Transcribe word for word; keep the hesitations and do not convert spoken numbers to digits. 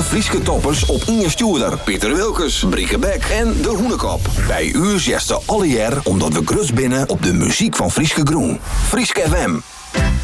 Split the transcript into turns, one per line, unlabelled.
Frieske toppers op Inge Stuurder, Pieter Wilkes, Brieke Beck en De Hoenekop. Bij u zesde alle jaar omdat we grutst binnen op de muziek van Frieske Groen. Frieske F M.